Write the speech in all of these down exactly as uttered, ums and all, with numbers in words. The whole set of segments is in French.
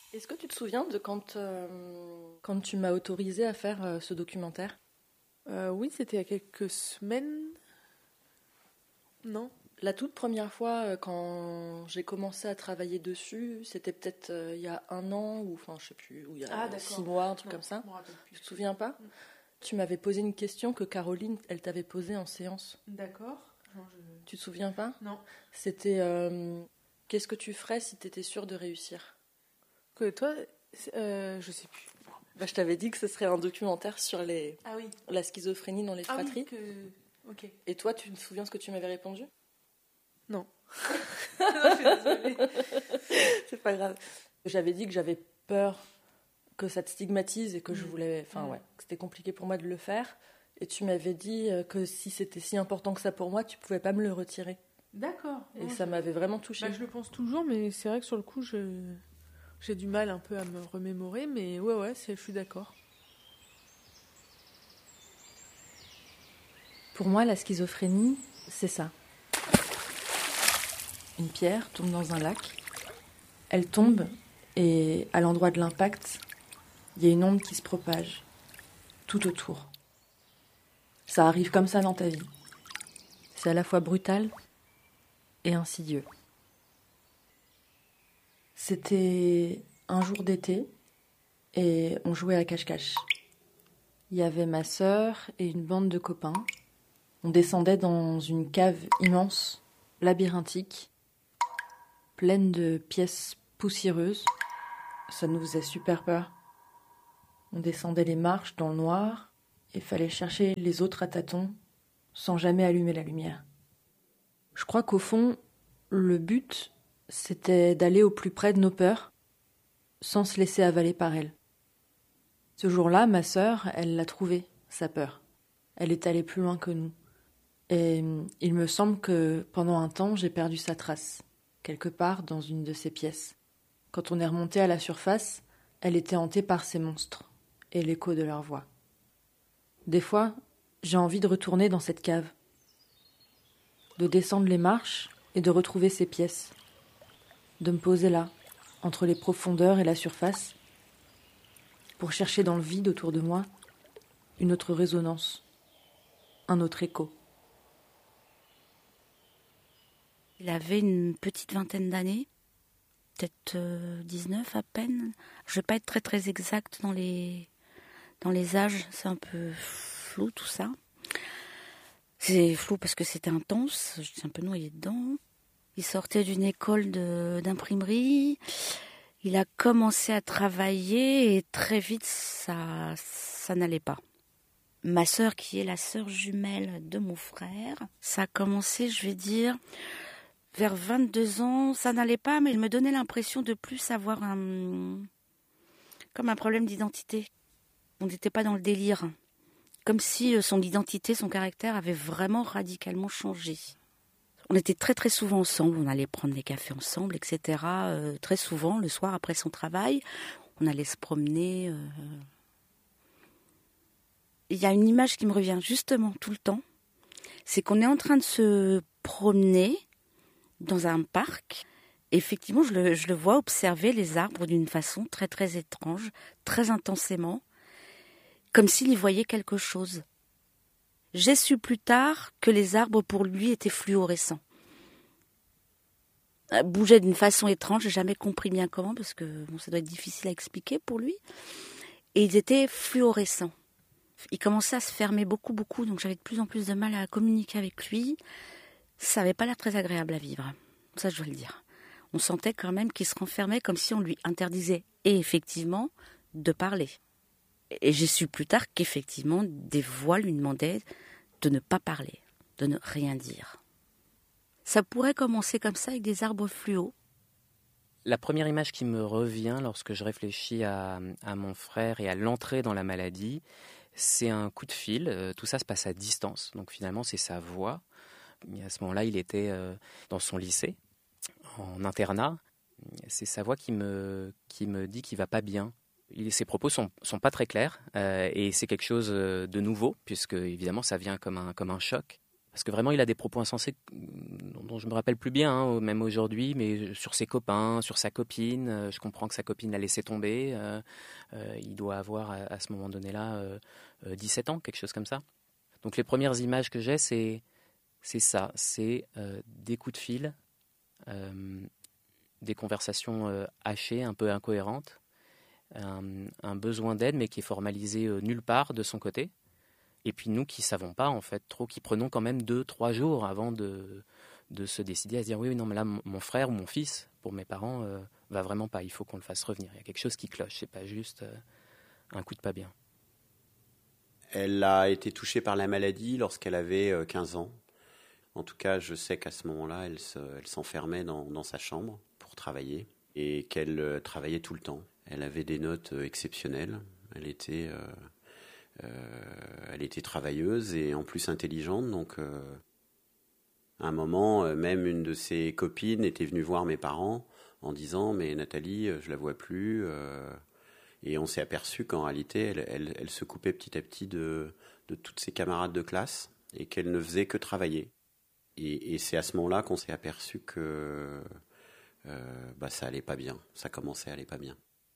Est-ce que tu te souviens de quand, euh, quand tu m'as autorisé à faire euh, ce documentaire ? Euh, oui, c'était il y a quelques semaines. Non ? La toute première fois, euh, quand j'ai commencé à travailler dessus, c'était peut-être euh, il y a un an, ou enfin je sais plus, ou il y a Ah, d'accord. six mois, un truc Non, comme ça. je me rappelle plus. Tu te souviens pas ? Mm. Tu m'avais posé une question que Caroline, elle t'avait posée en séance. D'accord. Non, je... Tu te souviens pas ? non. C'était euh, qu'est-ce que tu ferais si tu étais sûre de réussir ? Que toi, c'est- euh, je sais plus. Bah, je t'avais dit que ce serait un documentaire sur les... Ah oui. la schizophrénie dans les Ah fratries. oui, que... Ok. Et toi, tu te souviens ce que tu m'avais répondu ? Non. Non, je suis désolée. C'est pas grave. J'avais dit que j'avais peur que ça te stigmatise et que je Mm. voulais, enfin Mm. ouais, que c'était compliqué pour moi de le faire. Et tu m'avais dit euh, que si c'était si important que ça pour moi, tu pouvais pas me le retirer. D'accord. Et Non, ça je... m'avait vraiment touchée. Bah, je le pense toujours, mais c'est vrai que sur le coup, je... j'ai du mal un peu à me remémorer, mais ouais, ouais, c'est... je suis d'accord. Pour moi, la schizophrénie, c'est ça. Une pierre tombe dans un lac. Elle tombe et à l'endroit de l'impact, il y a une onde qui se propage tout autour. Ça arrive comme ça dans ta vie. C'est à la fois brutal et insidieux. C'était un jour d'été et on jouait à cache-cache. Il y avait ma sœur et une bande de copains. On descendait dans une cave immense, labyrinthique, pleine de pièces poussiéreuses. Ça nous faisait super peur. On descendait les marches dans le noir et fallait chercher les autres à tâtons sans jamais allumer la lumière. Je crois qu'au fond, le but, c'était d'aller au plus près de nos peurs sans se laisser avaler par elles. Ce jour-là, ma sœur, elle l'a trouvé, sa peur. Elle est allée plus loin que nous. Et il me semble que pendant un temps, j'ai perdu sa trace, quelque part dans une de ces pièces. Quand on est remonté à la surface, elle était hantée par ces monstres et l'écho de leur voix. Des fois, j'ai envie de retourner dans cette cave, de descendre les marches et de retrouver ces pièces, de me poser là, entre les profondeurs et la surface, pour chercher dans le vide autour de moi une autre résonance, un autre écho. Il avait une petite vingtaine d'années, peut-être euh, dix-neuf à peine. Je ne vais pas être très très exacte dans les, dans les âges, c'est un peu flou tout ça. C'est flou parce que c'était intense, je suis un peu noyée dedans. Il sortait d'une école de, d'imprimerie, il a commencé à travailler et très vite ça, ça n'allait pas. Ma sœur, qui est la sœur jumelle de mon frère, ça a commencé, je vais dire, vers vingt-deux ans, ça n'allait pas, mais il me donnait l'impression de plus avoir un, comme un problème d'identité. On n'était pas dans le délire. Comme si son identité, son caractère avait vraiment radicalement changé. On était très très souvent ensemble, on allait prendre des cafés ensemble, et cetera. Euh, très souvent, le soir après son travail, on allait se promener. Euh... Il y a une image qui me revient justement tout le temps, c'est qu'on est en train de se promener dans un parc. Effectivement, je le, je le vois observer les arbres d'une façon très très étrange, très intensément, comme s'il y voyait quelque chose. J'ai su plus tard que les arbres pour lui étaient fluorescents. Bougeaient d'une façon étrange, j'ai jamais compris bien comment, parce que bon, ça doit être difficile à expliquer pour lui. Et ils étaient fluorescents. Il commençait à se fermer beaucoup, beaucoup, donc j'avais de plus en plus de mal à communiquer avec lui. Ça n'avait pas l'air très agréable à vivre, ça je dois le dire. On sentait quand même qu'il se renfermait comme si on lui interdisait, et effectivement, de parler. Et j'ai su plus tard qu'effectivement, des voix lui demandaient de ne pas parler, de ne rien dire. Ça pourrait commencer comme ça avec des arbres fluo. La première image qui me revient lorsque je réfléchis à, à mon frère et à l'entrée dans la maladie, c'est un coup de fil. Euh, tout ça se passe à distance, donc finalement c'est sa voix. Et à ce moment-là, il était euh, dans son lycée, en internat. C'est sa voix qui me, qui me dit qu'il ne va pas bien. Il, ses propos sont, sont pas très clairs euh, et c'est quelque chose de nouveau puisque évidemment ça vient comme un, comme un choc. Parce que vraiment, il a des propos insensés dont je me rappelle plus bien, hein, même aujourd'hui, mais sur ses copains, sur sa copine. Euh, je comprends que sa copine l'a laissé tomber. Euh, euh, il doit avoir, à, à ce moment donné-là, euh, euh, dix-sept ans, quelque chose comme ça. Donc les premières images que j'ai, c'est, c'est ça. C'est euh, des coups de fil, euh, des conversations euh, hachées, un peu incohérentes, un, un besoin d'aide, mais qui est formalisé euh, nulle part de son côté. Et puis nous qui ne savons pas, en fait, trop, qui prenons quand même deux, trois jours avant de, de se décider à se dire oui, non, mais là, mon, mon frère ou mon fils, pour mes parents, euh, va vraiment pas. Il faut qu'on le fasse revenir. Il y a quelque chose qui cloche. C'est pas juste euh, un coup de pas bien. Elle a été touchée par la maladie lorsqu'elle avait euh, quinze ans. En tout cas, je sais qu'à ce moment-là, elle, se, elle s'enfermait dans, dans sa chambre pour travailler et qu'elle euh, travaillait tout le temps. Elle avait des notes euh, exceptionnelles. Elle était... Euh, Euh, elle était travailleuse et en plus intelligente, donc euh, à un moment, euh, même une de ses copines était venue voir mes parents en disant « mais Nathalie, je la vois plus euh, ». Et on s'est aperçu qu'en réalité, elle, elle, elle se coupait petit à petit de, de toutes ses camarades de classe et qu'elle ne faisait que travailler. Et, et c'est à ce moment-là qu'on s'est aperçu que euh, bah, ça allait pas bien, ça commençait à aller pas bien.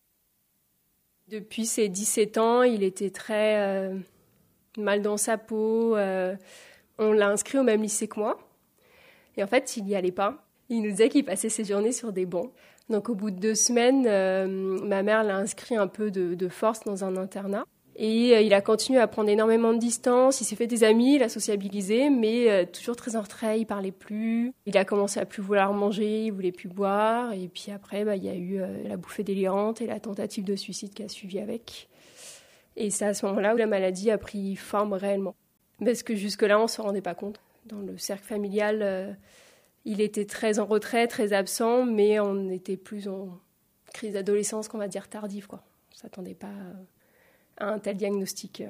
Depuis ses dix-sept ans, il était très euh, mal dans sa peau. Euh, on l'a inscrit au même lycée que moi. Et en fait, il n'y allait pas. Il nous disait qu'il passait ses journées sur des bancs. Donc au bout de deux semaines, euh, ma mère l'a inscrit un peu de, de force dans un internat. Et euh, il a continué à prendre énormément de distance. Il s'est fait des amis, il a sociabilisé, mais euh, toujours très en retrait, il parlait plus. Il a commencé à plus vouloir manger, il voulait plus boire. Et puis après, bah, il y a eu euh, la bouffée délirante et la tentative de suicide qui a suivi avec. Et c'est à ce moment-là où la maladie a pris forme réellement. Parce que jusque-là, on ne se rendait pas compte. Dans le cercle familial, euh, il était très en retrait, très absent, mais on était plus en crise d'adolescence, qu'on va dire tardive, quoi. On ne s'attendait pas à un tel diagnostic.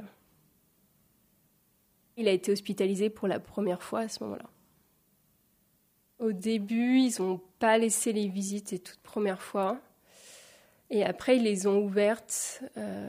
Il a été hospitalisé pour la première fois à ce moment-là. Au début, ils n'ont pas laissé les visites les toutes premières fois. Et après, ils les ont ouvertes. Euh,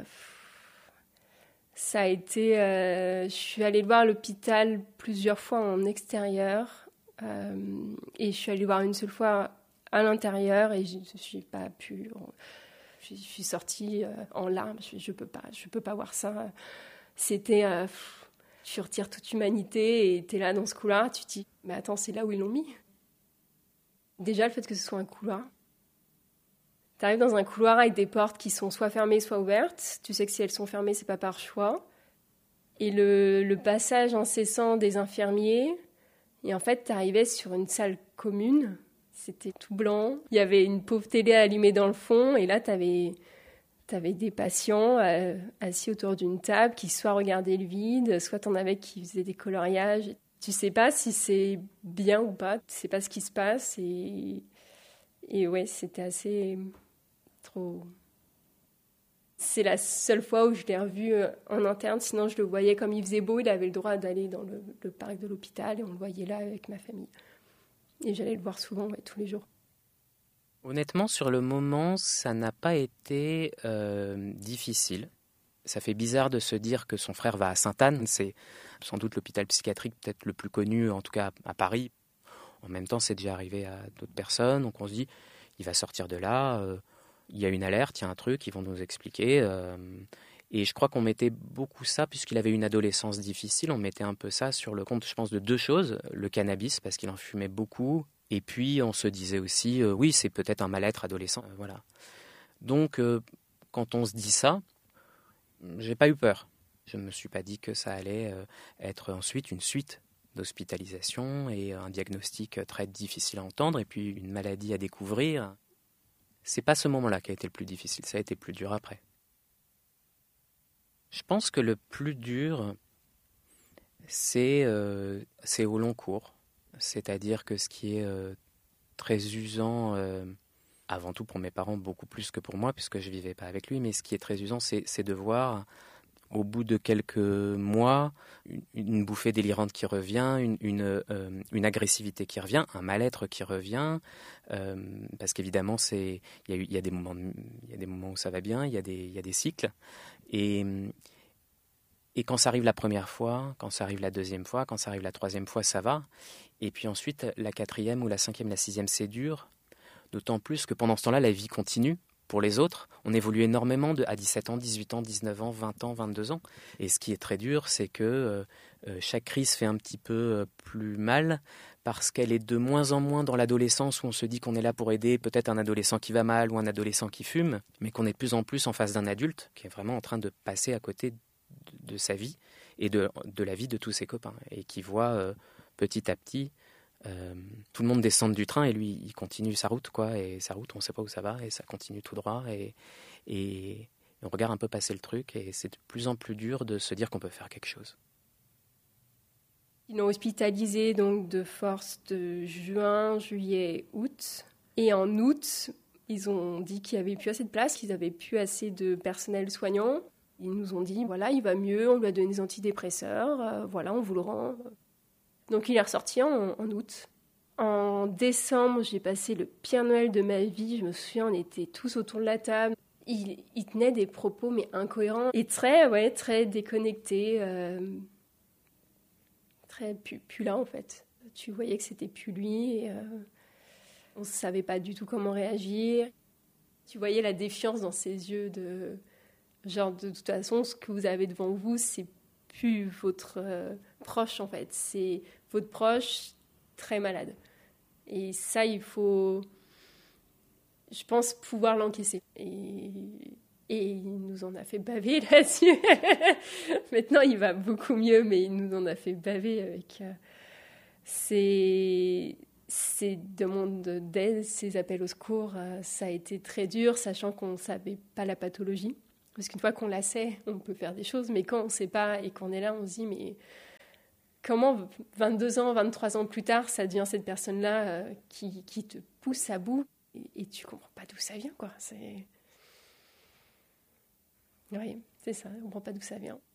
ça a été... Euh, je suis allée le voir à l'hôpital plusieurs fois en extérieur. Euh, et je suis allée le voir une seule fois à l'intérieur et je ne suis pas pu... Je suis sortie en larmes. Je ne peux pas, je peux pas voir ça. C'était... Euh, tu retires toute humanité et tu es là dans ce couloir. Tu te dis, mais attends, c'est là où ils l'ont mis. Déjà, le fait que ce soit un couloir. Tu arrives dans un couloir avec des portes qui sont soit fermées, soit ouvertes. Tu sais que si elles sont fermées, c'est pas par choix. Et le, le passage incessant des infirmiers. Et en fait, tu arrivais sur une salle commune. C'était tout blanc. Il y avait une pauvre télé allumée dans le fond. Et là, tu avais, t'avais des patients euh, assis autour d'une table qui soit regardaient le vide, soit t'en avais qui faisaient des coloriages. Tu sais pas si c'est bien ou pas. Tu sais pas ce qui se passe. Et, et ouais, c'était assez trop... C'est la seule fois où je l'ai revu en interne. Sinon, je le voyais comme il faisait beau. Il avait le droit d'aller dans le, le parc de l'hôpital. Et on le voyait là avec ma famille. Et j'allais le voir souvent, ouais, tous les jours. Honnêtement, sur le moment, ça n'a pas été euh, difficile. Ça fait bizarre de se dire que son frère va à Sainte-Anne. C'est sans doute l'hôpital psychiatrique peut-être le plus connu, en tout cas à Paris. En même temps, c'est déjà arrivé à d'autres personnes. Donc on se dit, il va sortir de là. Euh, il y a une alerte, il y a un truc, ils vont nous expliquer. Euh, et je crois qu'on mettait beaucoup ça, puisqu'il avait une adolescence difficile, on mettait un peu ça sur le compte, je pense, de deux choses. Le cannabis, parce qu'il en fumait beaucoup. Et puis, on se disait aussi, euh, oui, c'est peut-être un mal-être adolescent. Euh, voilà. Donc, euh, quand on se dit ça, j'ai pas eu peur. Je ne me suis pas dit que ça allait euh, être ensuite une suite d'hospitalisation et un diagnostic très difficile à entendre, et puis une maladie à découvrir. C'est pas ce moment-là qui a été le plus difficile, ça a été plus dur après. Je pense que le plus dur, c'est, euh, c'est au long cours. C'est-à-dire que ce qui est euh, très usant, euh, avant tout pour mes parents, beaucoup plus que pour moi, puisque je ne vivais pas avec lui, mais ce qui est très usant, c'est, c'est de voir, au bout de quelques mois, une, une bouffée délirante qui revient, une, une, euh, une agressivité qui revient, un mal-être qui revient, euh, parce qu'évidemment, c'est, il y a, il y a des moments, il y a des moments où ça va bien, il y a des, il y a des cycles, et, Et quand ça arrive la première fois, quand ça arrive la deuxième fois, quand ça arrive la troisième fois, ça va. Et puis ensuite, la quatrième ou la cinquième, la sixième, c'est dur. D'autant plus que pendant ce temps-là, la vie continue. Pour les autres, on évolue énormément de, à dix-sept ans, dix-huit ans, dix-neuf ans, vingt ans, vingt-deux ans. Et ce qui est très dur, c'est que euh, chaque crise fait un petit peu euh, plus mal parce qu'elle est de moins en moins dans l'adolescence où on se dit qu'on est là pour aider peut-être un adolescent qui va mal ou un adolescent qui fume, mais qu'on est de plus en plus en face d'un adulte qui est vraiment en train de passer à côté de, de sa vie et de, de la vie de tous ses copains et qui voit euh, petit à petit Euh, tout le monde descend du train et lui il continue sa route quoi, et sa route on sait pas où ça va et ça continue tout droit et, et on regarde un peu passer le truc et c'est de plus en plus dur de se dire qu'on peut faire quelque chose. Ils l'ont hospitalisé donc de force de juin, juillet, août, et en août ils ont dit qu'il n'y avait plus assez de place, qu'ils n'avaient plus assez de personnel soignant. Ils nous ont dit voilà il va mieux, on lui a donné des antidépresseurs, euh, voilà on vous le rend. Donc il est ressorti en, en août. En décembre, j'ai passé le pire Noël de ma vie. Je me souviens, on était tous autour de la table. Il, il tenait des propos mais incohérents et très, ouais, très déconnectés, euh, très plus, plus là en fait. Tu voyais que c'était plus lui. Et, euh, on ne savait pas du tout comment réagir. Tu voyais la défiance dans ses yeux de genre de toute façon, ce que vous avez devant vous, c'est plus votre euh, proche en fait, c'est votre proche très malade. Et ça, il faut, je pense, pouvoir l'encaisser. Et, et il nous en a fait baver là-dessus. Maintenant, il va beaucoup mieux, mais il nous en a fait baver avec euh, ces, ces demandes d'aide, ces appels au secours. Euh, ça a été très dur, sachant qu'on ne savait pas la pathologie. Parce qu'une fois qu'on la sait, on peut faire des choses, mais quand on ne sait pas et qu'on est là, on se dit, mais comment vingt-deux ans, vingt-trois ans plus tard, ça devient cette personne-là euh, qui, qui te pousse à bout et, et tu ne comprends pas d'où ça vient, quoi. C'est... Oui, c'est ça, on ne comprend pas d'où ça vient.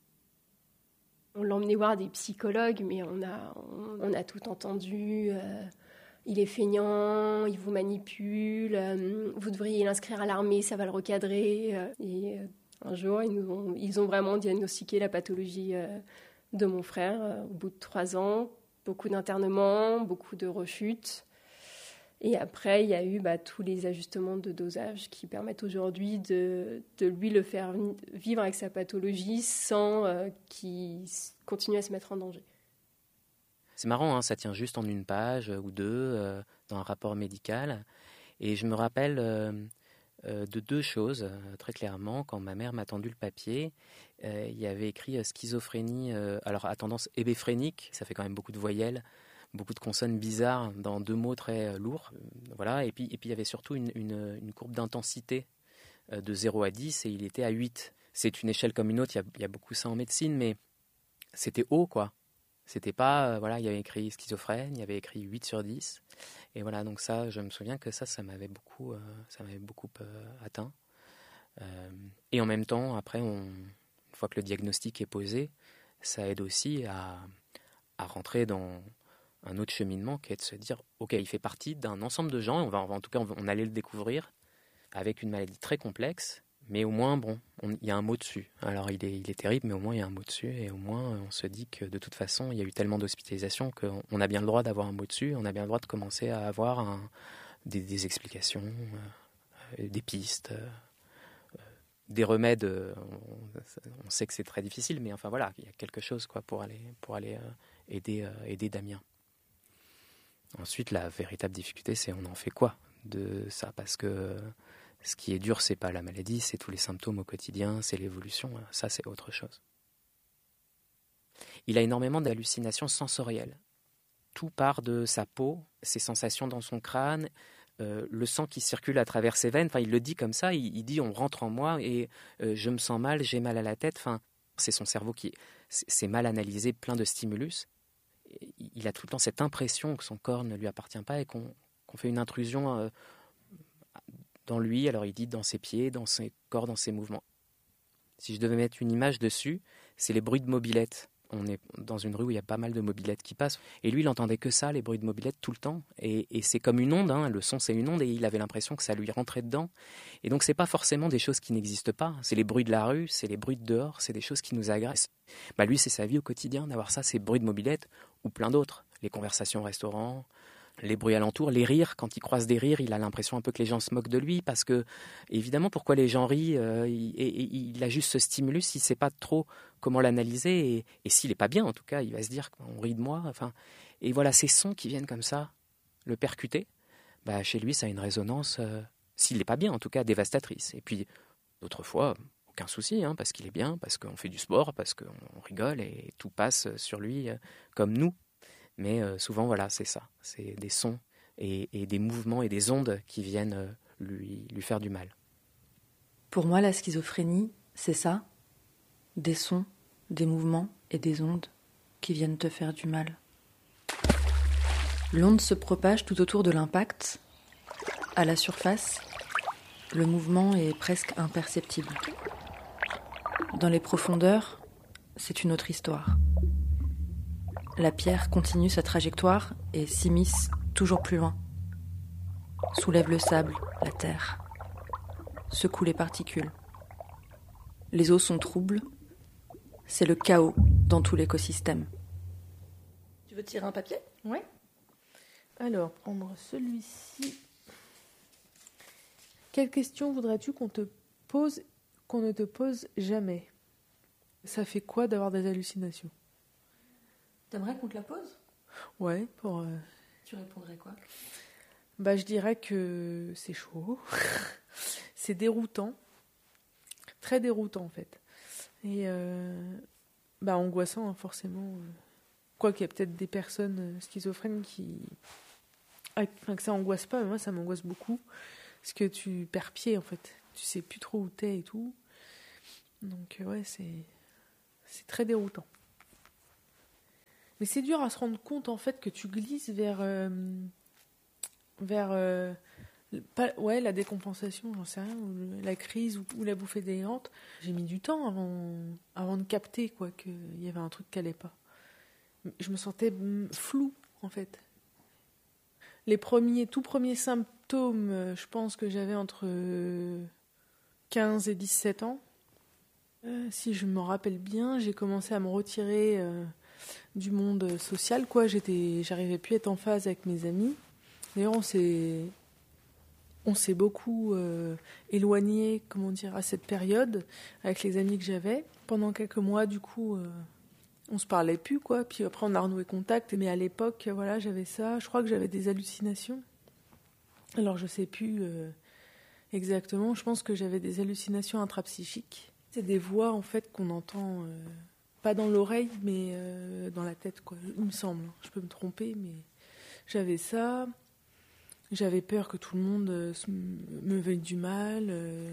On l'a emmené voir des psychologues, mais on a, on, on a tout entendu. Euh, il est feignant, il vous manipule, euh, vous devriez l'inscrire à l'armée, ça va le recadrer. Euh, et euh, un jour, ils, nous ont, ils ont vraiment diagnostiqué la pathologie euh, de mon frère euh, au bout de trois ans. Beaucoup d'internements, beaucoup de rechutes. Et après, il y a eu bah, tous les ajustements de dosage qui permettent aujourd'hui de, de lui le faire vivre avec sa pathologie sans euh, qu'il continue à se mettre en danger. C'est marrant, hein, ça tient juste en une page ou deux euh, dans un rapport médical. Et je me rappelle euh, euh, de deux choses, euh, très clairement. Quand ma mère m'a tendu le papier, euh, il y avait écrit euh, schizophrénie, euh, alors à tendance hébéphrénique, ça fait quand même beaucoup de voyelles, beaucoup de consonnes bizarres dans deux mots très euh, lourds. Euh, voilà. Et puis, et puis il y avait surtout une, une, une courbe d'intensité euh, de zéro à dix et il était à huit. C'est une échelle comme une autre, il y a, il y a beaucoup ça en médecine, mais c'était haut, quoi. C'était pas, euh, voilà, il y avait écrit schizophrène, il y avait écrit huit sur dix. Et voilà, donc ça, je me souviens que ça, ça m'avait beaucoup, euh, ça m'avait beaucoup euh, atteint. Euh, et en même temps, après, on, une fois que le diagnostic est posé, ça aide aussi à, à rentrer dans un autre cheminement qui est de se dire, ok, il fait partie d'un ensemble de gens, on va, en tout cas, on, on allait le découvrir avec une maladie très complexe. Mais au moins, bon, il y a un mot dessus. Alors, il est, il est terrible, mais au moins, il y a un mot dessus. Et au moins, on se dit que de toute façon, il y a eu tellement d'hospitalisations qu'on on a bien le droit d'avoir un mot dessus. On a bien le droit de commencer à avoir un, des, des explications, euh, des pistes, euh, des remèdes. Euh, on, on sait que c'est très difficile, mais enfin, voilà, il y a quelque chose quoi, pour aller, pour aller euh, aider, euh, aider Damien. Ensuite, la véritable difficulté, c'est on en fait quoi de ça ? Parce que... ce qui est dur, c'est pas la maladie, c'est tous les symptômes au quotidien, c'est l'évolution, ça c'est autre chose. Il a énormément d'hallucinations sensorielles. Tout part de sa peau, ses sensations dans son crâne, euh, le sang qui circule à travers ses veines, enfin il le dit comme ça, il, il dit on rentre en moi et euh, je me sens mal, j'ai mal à la tête, enfin c'est son cerveau qui s'est mal analysé, plein de stimulus. Il a tout le temps cette impression que son corps ne lui appartient pas et qu'on, qu'on fait une intrusion euh, dans lui, alors il dit dans ses pieds, dans ses corps, dans ses mouvements. Si je devais mettre une image dessus, c'est les bruits de mobylettes. On est dans une rue où il y a pas mal de mobylettes qui passent. Et lui, il entendait que ça, les bruits de mobylettes, tout le temps. Et, et c'est comme une onde, hein. Le son, c'est une onde, et il avait l'impression que ça lui rentrait dedans. Et donc, c'est pas forcément des choses qui n'existent pas. C'est les bruits de la rue, c'est les bruits de dehors, c'est des choses qui nous agressent. Bah, lui, c'est sa vie au quotidien, d'avoir ça, ces bruits de mobylettes, ou plein d'autres. Les conversations au restaurant, les bruits alentours, les rires. Quand il croise des rires, il a l'impression un peu que les gens se moquent de lui, parce que, évidemment, pourquoi les gens rient, euh, il, et, et, il a juste ce stimulus, il ne sait pas trop comment l'analyser, et, et s'il n'est pas bien, en tout cas, il va se dire qu'on rit de moi. Enfin, et voilà, ces sons qui viennent comme ça, le percuter, bah, chez lui, ça a une résonance, euh, s'il n'est pas bien, en tout cas, dévastatrice. Et puis, d'autres fois, aucun souci, hein, parce qu'il est bien, parce qu'on fait du sport, parce qu'on rigole, et tout passe sur lui euh, comme nous. Mais euh, souvent, voilà, c'est ça. C'est des sons et, et des mouvements et des ondes qui viennent euh, lui, lui faire du mal. Pour moi, la schizophrénie, c'est ça. Des sons, des mouvements et des ondes qui viennent te faire du mal. L'onde se propage tout autour de l'impact. À la surface, le mouvement est presque imperceptible. Dans les profondeurs, c'est une autre histoire. La pierre continue sa trajectoire et s'immisce toujours plus loin. Soulève le sable, la terre. Secoue les particules. Les eaux sont troubles. C'est le chaos dans tout l'écosystème. Tu veux tirer un papier ? Ouais. Alors, prendre celui-ci. Quelle question voudrais-tu qu'on te pose, qu'on ne te pose jamais ? Ça fait quoi d'avoir des hallucinations ? T'aimerais qu'on te la pose ? Ouais, pour... Euh... Tu répondrais quoi ? Bah, je dirais que c'est chaud. C'est déroutant. Très déroutant, en fait. Et euh... bah, angoissant, hein, forcément. Quoi qu'il y a peut-être des personnes schizophrènes qui... Enfin, que ça angoisse pas, mais moi, ça m'angoisse beaucoup. Parce que tu perds pied, en fait. Tu sais plus trop où t'es et tout. Donc, ouais, c'est... C'est très déroutant. Mais c'est dur à se rendre compte, en fait, que tu glisses vers... Euh, vers... Euh, pas, ouais, la décompensation, j'en sais rien, ou la crise, ou, ou la bouffée délirante. J'ai mis du temps avant, avant de capter, quoi, qu'il y avait un truc qui allait pas. Je me sentais floue, en fait. Les premiers, tout premiers symptômes, je pense que j'avais entre quinze et dix-sept ans. Euh, si je me rappelle bien, j'ai commencé à me retirer euh, du monde social, quoi. J'étais, j'arrivais plus à être en phase avec mes amis. D'ailleurs, on s'est, on s'est beaucoup euh, éloigné, comment dire, à cette période avec les amis que j'avais. Pendant quelques mois, du coup, euh, on se parlait plus, quoi. Puis après, on a renoué contact. Mais à l'époque, voilà, j'avais ça. Je crois que j'avais des hallucinations. Alors, je sais plus euh, exactement. Je pense que j'avais des hallucinations intrapsychiques. C'est des voix, en fait, qu'on entend, euh, pas dans l'oreille, mais euh, dans la tête, quoi. Il me semble. Je peux me tromper, mais j'avais ça. J'avais peur que tout le monde euh, me veuille du mal. Euh,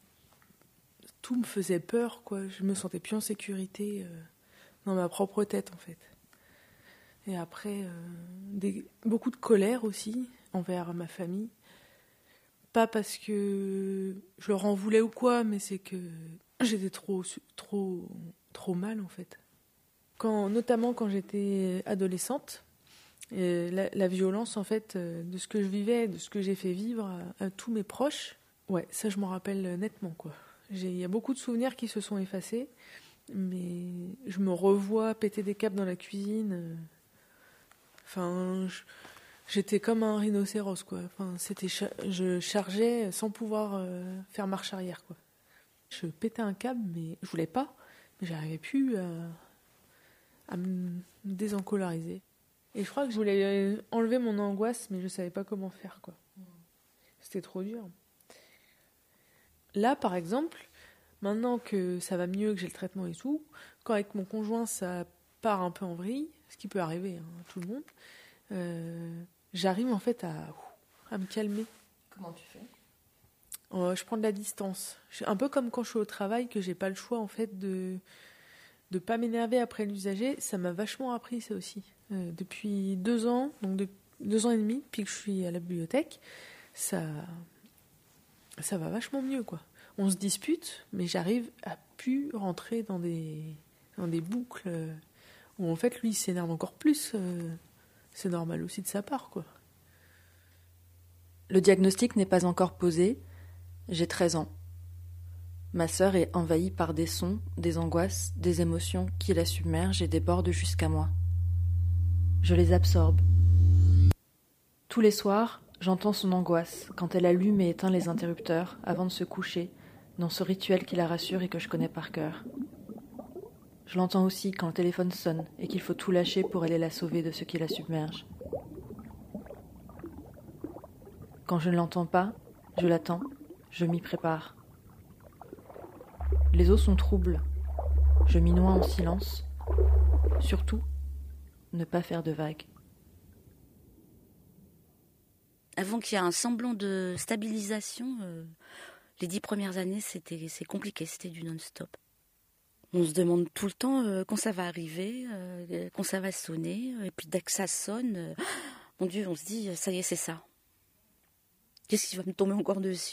tout me faisait peur, quoi. Je me sentais plus en sécurité euh, dans ma propre tête, en fait. Et après, euh, des, beaucoup de colère aussi envers ma famille. Pas parce que je leur en voulais ou quoi, mais c'est que j'étais trop, trop, trop mal, en fait. Quand, notamment quand j'étais adolescente, et la, la violence, en fait, de ce que je vivais, de ce que j'ai fait vivre à, à tous mes proches, ouais, ça, je m'en rappelle nettement, quoi. Il y a beaucoup de souvenirs qui se sont effacés, mais je me revois péter des câbles dans la cuisine. Enfin, je, j'étais comme un rhinocéros, quoi. Enfin, c'était, je chargeais sans pouvoir euh, faire marche arrière, quoi. Je pétais un câble, mais je voulais pas, mais j'arrivais plus à, à me désencolariser. Et je crois que je voulais enlever mon angoisse, mais je savais pas comment faire, quoi. C'était trop dur. Là, par exemple, maintenant que ça va mieux, que j'ai le traitement et tout, quand avec mon conjoint ça part un peu en vrille, ce qui peut arriver hein, à tout le monde, euh, j'arrive en fait à, à me calmer. Comment tu fais ? Euh, je prends de la distance. Un peu comme quand je suis au travail, que j'ai pas le choix en fait de de pas m'énerver après l'usager. Ça m'a vachement appris ça aussi. Euh, depuis deux ans, donc de, deux ans et demi, depuis que je suis à la bibliothèque, ça ça va vachement mieux, quoi. On se dispute, mais j'arrive à plus rentrer dans des dans des boucles où en fait, lui, il s'énerve encore plus. Euh, c'est normal aussi de sa part, quoi. Le diagnostic n'est pas encore posé. J'ai treize ans. Ma sœur est envahie par des sons, des angoisses, des émotions qui la submergent et débordent jusqu'à moi. Je les absorbe. Tous les soirs, j'entends son angoisse quand elle allume et éteint les interrupteurs avant de se coucher, dans ce rituel qui la rassure et que je connais par cœur. Je l'entends aussi quand le téléphone sonne et qu'il faut tout lâcher pour aller la sauver de ce qui la submerge. Quand je ne l'entends pas, je l'attends, je m'y prépare. Les eaux sont troubles. Je m'y noie en silence. Surtout, ne pas faire de vagues. Avant qu'il y ait un semblant de stabilisation, euh, les dix premières années, c'était, c'est compliqué, c'était du non-stop. On se demande tout le temps euh, quand ça va arriver, euh, quand ça va sonner, et puis dès que ça sonne, euh, mon Dieu, on se dit, ça y est, c'est ça. Qu'est-ce qui va me tomber encore dessus ?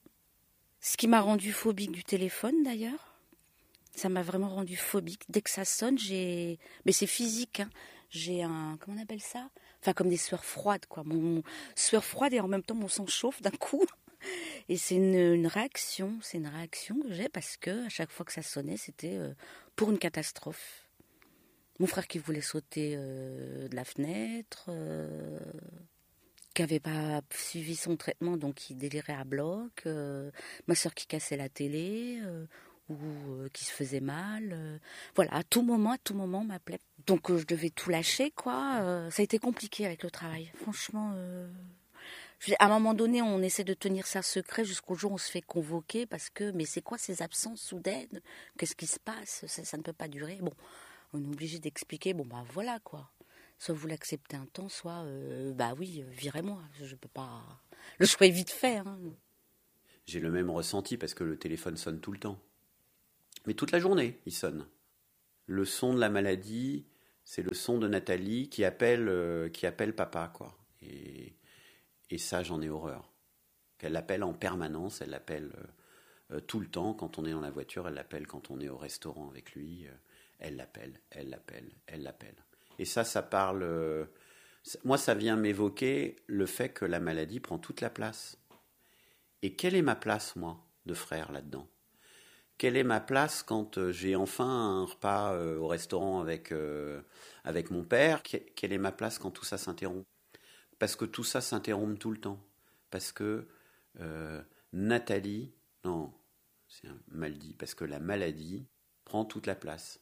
Ce qui m'a rendu phobique du téléphone, d'ailleurs, ça m'a vraiment rendu phobique. Dès que ça sonne, j'ai... Mais c'est physique, hein. J'ai un... Comment on appelle ça ? Enfin, comme des sueurs froides, quoi. Mon sueur froide et en même temps, mon sang chauffe d'un coup. Et c'est une, une réaction, c'est une réaction que j'ai parce que à chaque fois que ça sonnait, c'était euh, pour une catastrophe. Mon frère qui voulait sauter euh, de la fenêtre... Euh... qui n'avait pas suivi son traitement, donc qui délirait à bloc, euh, ma soeur qui cassait la télé, euh, ou euh, qui se faisait mal. Euh, voilà, à tout moment, à tout moment, on m'appelait. Donc euh, je devais tout lâcher, quoi. Euh, ça a été compliqué avec le travail. Franchement, euh, je, à un moment donné, on essaie de tenir ça secret jusqu'au jour où on se fait convoquer, parce que, mais c'est quoi ces absences soudaines ? Qu'est-ce qui se passe ? ça, ça ne peut pas durer. Bon, on est obligé d'expliquer, bon bah voilà, quoi. Soit vous l'acceptez un temps, soit, euh, bah oui, virez-moi. Je peux pas... Le choix est vite fait. Hein. J'ai le même ressenti parce que le téléphone sonne tout le temps. Mais toute la journée, il sonne. Le son de la maladie, c'est le son de Nathalie qui appelle, euh, qui appelle papa, quoi. Et, et ça, j'en ai horreur. Elle l'appelle en permanence, elle l'appelle euh, tout le temps. Quand on est dans la voiture, elle l'appelle quand on est au restaurant avec lui. Euh, elle l'appelle, elle l'appelle, elle l'appelle. Et ça, ça parle... Euh, moi, ça vient m'évoquer le fait que la maladie prend toute la place. Et quelle est ma place, moi, de frère là-dedans ? Quelle est ma place quand euh, j'ai enfin un repas euh, au restaurant avec, euh, avec mon père ? Quelle est ma place quand tout ça s'interrompt ? Parce que tout ça s'interrompt tout le temps. Parce que euh, Nathalie... Non, c'est mal dit. Parce que la maladie prend toute la place.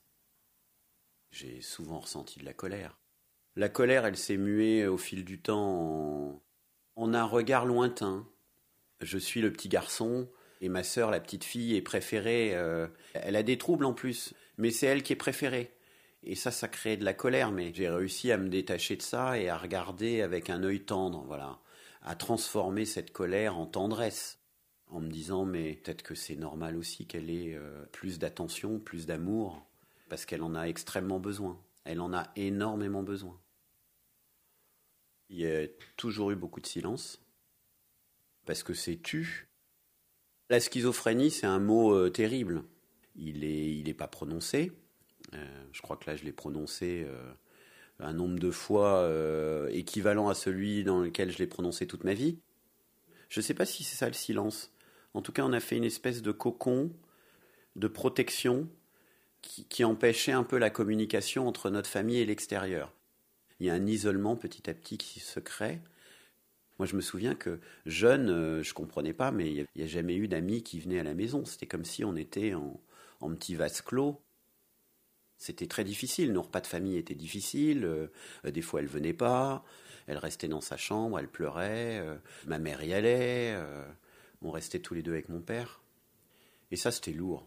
J'ai souvent ressenti de la colère. La colère, elle s'est muée au fil du temps en, en un regard lointain. Je suis le petit garçon et ma sœur, la petite fille, est préférée. Euh, elle a des troubles en plus, mais c'est elle qui est préférée. Et ça, ça crée de la colère, mais j'ai réussi à me détacher de ça et à regarder avec un œil tendre, voilà, à transformer cette colère en tendresse, en me disant, mais peut-être que c'est normal aussi qu'elle ait euh, plus d'attention, plus d'amour. Parce qu'elle en a extrêmement besoin. Elle en a énormément besoin. Il y a toujours eu beaucoup de silence. Parce que c'est tu. La schizophrénie, c'est un mot euh, terrible. Il n'est il est pas prononcé. Euh, je crois que là, je l'ai prononcé euh, un nombre de fois euh, équivalent à celui dans lequel je l'ai prononcé toute ma vie. Je ne sais pas si c'est ça le silence. En tout cas, on a fait une espèce de cocon, de protection, Qui, qui empêchait un peu la communication entre notre famille et l'extérieur. Il y a un isolement petit à petit qui se crée. Moi, je me souviens que jeune, euh, je ne comprenais pas, mais il n'y a, a jamais eu d'amis qui venaient à la maison. C'était comme si on était en, en petit vase clos. C'était très difficile. Nos repas de famille étaient difficiles. Euh, des fois, elle ne venait pas. Elle restait dans sa chambre, elle pleurait. Euh, ma mère y allait. Euh, on restait tous les deux avec mon père. Et ça, c'était lourd.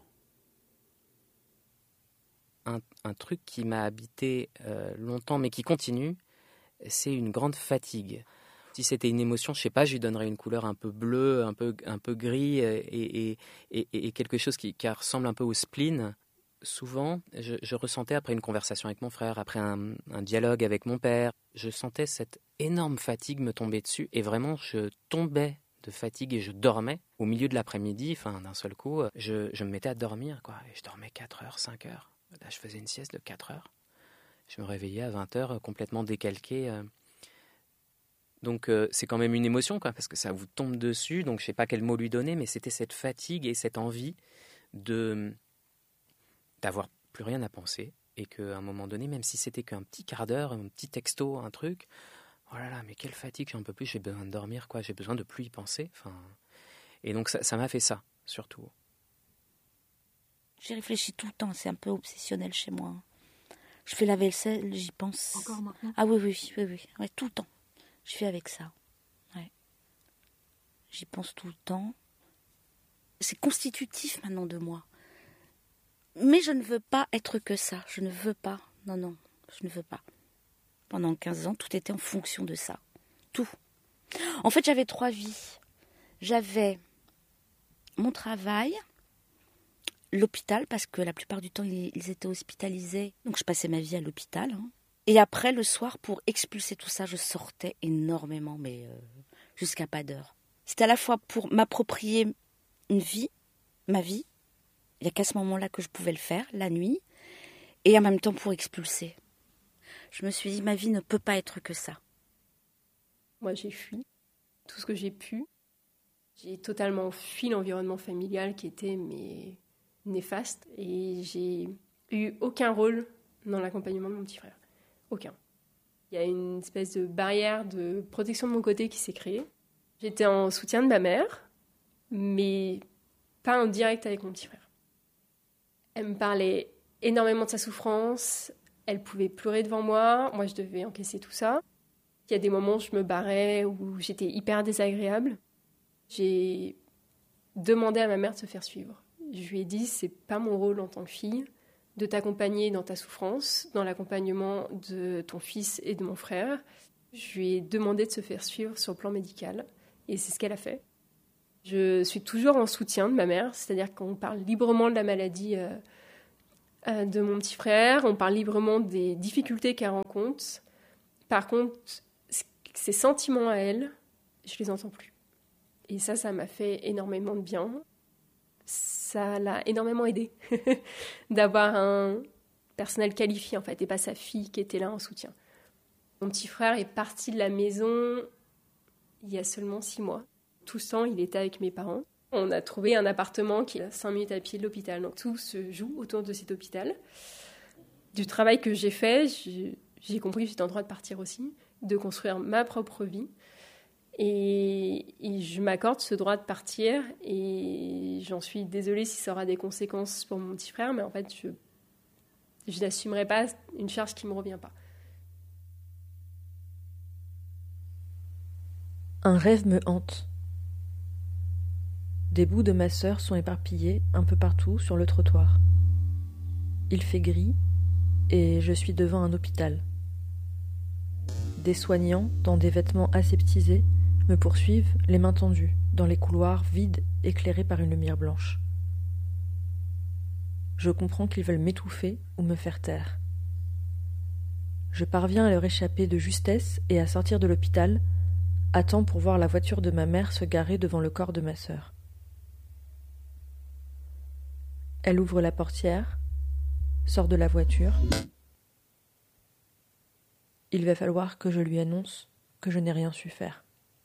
Un, un truc qui m'a habité euh, longtemps, mais qui continue, c'est une grande fatigue. Si c'était une émotion, je ne sais pas, je lui donnerais une couleur un peu bleue, un peu, un peu gris, et, et, et, et quelque chose qui, qui ressemble un peu au spleen. Souvent, je, je ressentais après une conversation avec mon frère, après un, un dialogue avec mon père, je sentais cette énorme fatigue me tomber dessus, et vraiment, je tombais de fatigue et je dormais. Au milieu de l'après-midi, enfin, d'un seul coup, je, je me mettais à dormir, quoi, et je dormais quatre heures, cinq heures. Là, je faisais une sieste de quatre heures. Je me réveillais à vingt heures complètement décalqué. Euh. Donc euh, c'est quand même une émotion, quoi, parce que ça vous tombe dessus. Donc je ne sais pas quel mot lui donner, mais c'était cette fatigue et cette envie de, d'avoir plus rien à penser. Et qu'à un moment donné, même si c'était qu'un petit quart d'heure, un petit texto, un truc, oh là là, mais quelle fatigue, j'en peux plus, j'ai besoin de dormir, quoi, j'ai besoin de plus y penser. Enfin, et donc ça, ça m'a fait ça, surtout. J'y réfléchis tout le temps, c'est un peu obsessionnel chez moi. Je fais la vaisselle, j'y pense. Encore maintenant ? Ah oui, oui, oui, oui, ouais, tout le temps. Je fais avec ça. Ouais. J'y pense tout le temps. C'est constitutif maintenant de moi. Mais je ne veux pas être que ça. Je ne veux pas. Non, non, je ne veux pas. Pendant quinze ans, tout était en fonction de ça. Tout. En fait, j'avais trois vies. J'avais mon travail, l'hôpital, parce que la plupart du temps, ils, ils étaient hospitalisés. Donc, je passais ma vie à l'hôpital. Hein. Et après, le soir, pour expulser tout ça, je sortais énormément, mais euh, jusqu'à pas d'heure. C'était à la fois pour m'approprier une vie, ma vie. Il n'y a qu'à ce moment-là que je pouvais le faire, la nuit. Et en même temps pour expulser. Je me suis dit, ma vie ne peut pas être que ça. Moi, j'ai fui tout ce que j'ai pu. J'ai totalement fui l'environnement familial qui était mais, néfaste. Et j'ai eu aucun rôle dans l'accompagnement de mon petit frère. Aucun. Il y a une espèce de barrière de protection de mon côté qui s'est créée. J'étais en soutien de ma mère, mais pas en direct avec mon petit frère. Elle me parlait énormément de sa souffrance. Elle pouvait pleurer devant moi. Moi, je devais encaisser tout ça. Il y a des moments où je me barrais, où j'étais hyper désagréable. J'ai demandé à ma mère de se faire suivre. Je lui ai dit, c'est pas mon rôle en tant que fille de t'accompagner dans ta souffrance, dans l'accompagnement de ton fils et de mon frère. Je lui ai demandé de se faire suivre sur le plan médical. Et c'est ce qu'elle a fait. Je suis toujours en soutien de ma mère, c'est-à-dire qu'on parle librement de la maladie euh, euh, de mon petit frère, on parle librement des difficultés qu'elle rencontre. Par contre, ses sentiments à elle, je les entends plus. Et ça, ça m'a fait énormément de bien. Ça l'a énormément aidé d'avoir un personnel qualifié, en fait, et pas sa fille qui était là en soutien. Mon petit frère est parti de la maison il y a seulement six mois. Tout ce temps, il était avec mes parents. On a trouvé un appartement qui est à cinq minutes à pied de l'hôpital. Donc tout se joue autour de cet hôpital. Du travail que j'ai fait, j'ai, j'ai compris que j'étais en droit de partir aussi, de construire ma propre vie. Et, et je m'accorde ce droit de partir. Et j'en suis désolée si ça aura des conséquences pour mon petit frère, mais en fait, je, je n'assumerai pas une charge qui ne me revient pas. Un rêve me hante. Des bouts de ma sœur sont éparpillés un peu partout sur le trottoir. Il fait gris et je suis devant un hôpital. Des soignants, dans des vêtements aseptisés, me poursuivent, les mains tendues, dans les couloirs vides éclairés par une lumière blanche. Je comprends qu'ils veulent m'étouffer ou me faire taire. Je parviens à leur échapper de justesse et à sortir de l'hôpital, à temps pour voir la voiture de ma mère se garer devant le corps de ma sœur. Elle ouvre la portière, sort de la voiture. Il va falloir que je lui annonce que je n'ai rien su faire.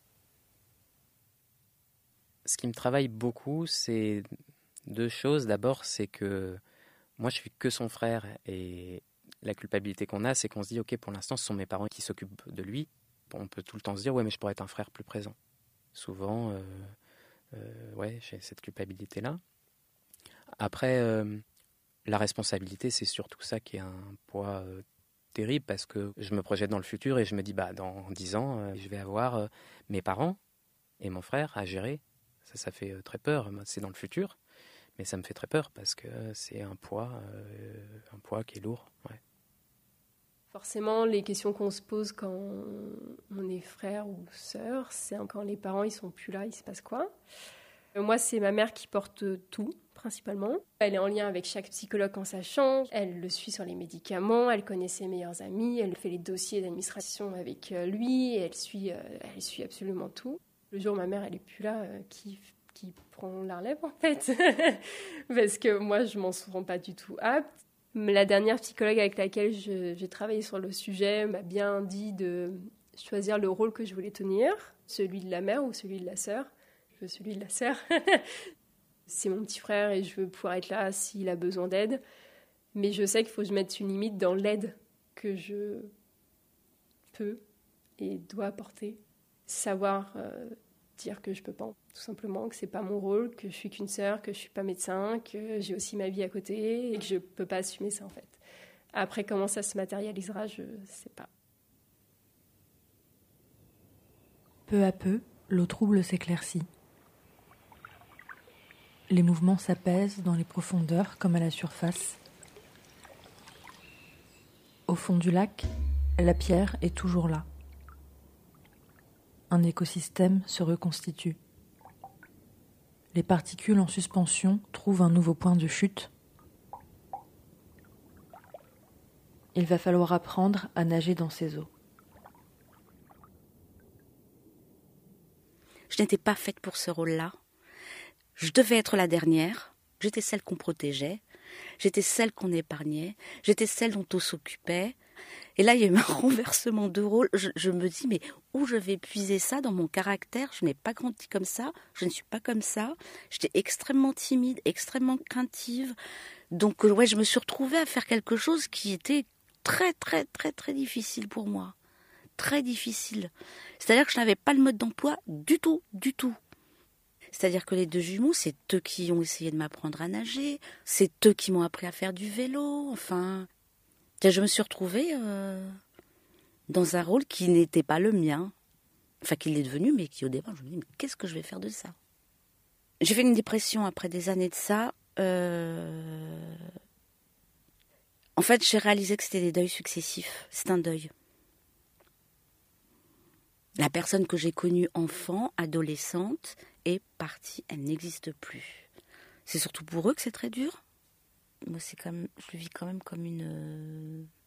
Ce qui me travaille beaucoup, c'est deux choses. D'abord, c'est que moi, je suis que son frère et la culpabilité qu'on a, c'est qu'on se dit, ok, pour l'instant, ce sont mes parents qui s'occupent de lui. On peut tout le temps se dire, ouais, mais je pourrais être un frère plus présent. Souvent, euh, euh, ouais, j'ai cette culpabilité-là. Après, euh, la responsabilité, c'est surtout ça qui est un poids euh, terrible parce que je me projette dans le futur et je me dis, bah, dans dix ans, euh, je vais avoir euh, mes parents et mon frère à gérer. Ça, ça fait euh, très peur. C'est dans le futur, mais ça me fait très peur parce que c'est un poids, euh, un poids qui est lourd. Ouais. Forcément, les questions qu'on se pose quand on est frère ou sœur, c'est quand les parents ils sont plus là, il se passe quoi ? Moi, c'est ma mère qui porte tout, principalement. Elle est en lien avec chaque psychologue quand ça change. Elle le suit sur les médicaments, elle connaît ses meilleurs amis, elle fait les dossiers d'administration avec lui, et elle suit, elle suit absolument tout. Le jour où ma mère elle est plus là, qui, qui prend la relève en fait ? Parce que moi, je m'en sens pas du tout apte. La dernière psychologue avec laquelle je, j'ai travaillé sur le sujet m'a bien dit de choisir le rôle que je voulais tenir, celui de la mère ou celui de la sœur. Je veux celui de la sœur. C'est mon petit frère et je veux pouvoir être là s'il a besoin d'aide. Mais je sais qu'il faut que je mette une limite dans l'aide que je peux et dois apporter. Savoir euh, dire que je peux pas, tout simplement, que c'est pas mon rôle, que je suis qu'une sœur, que je suis pas médecin, que j'ai aussi ma vie à côté et que je peux pas assumer ça en fait. Après, comment ça se matérialisera, je sais pas. Peu à peu, l'eau trouble s'éclaircit. Les mouvements s'apaisent dans les profondeurs comme à la surface. Au fond du lac, la pierre est toujours là. Un écosystème se reconstitue. Les particules en suspension trouvent un nouveau point de chute. Il va falloir apprendre à nager dans ces eaux. Je n'étais pas faite pour ce rôle-là. Je devais être la dernière. J'étais celle qu'on protégeait. J'étais celle qu'on épargnait. J'étais celle dont on s'occupait. Et là, il y a eu un renversement de rôle. Je, je me dis, mais où je vais puiser ça dans mon caractère ? Je n'ai pas grandi comme ça. Je ne suis pas comme ça. J'étais extrêmement timide, extrêmement craintive. Donc, ouais, je me suis retrouvée à faire quelque chose qui était très, très, très, très difficile pour moi. Très difficile. C'est-à-dire que je n'avais pas le mode d'emploi du tout, du tout. C'est-à-dire que les deux jumeaux, c'est eux qui ont essayé de m'apprendre à nager, c'est eux qui m'ont appris à faire du vélo, enfin... Je me suis retrouvée euh, dans un rôle qui n'était pas le mien. Enfin, qu'il est devenu, mais qui au départ, je me dis, mais qu'est-ce que je vais faire de ça ? J'ai fait une dépression après des années de ça. Euh... En fait, j'ai réalisé que c'était des deuils successifs. C'est un deuil. La personne que j'ai connue enfant, adolescente, est partie. Elle n'existe plus. C'est surtout pour eux que c'est très dur. Moi, c'est quand même, je le vis quand même comme une,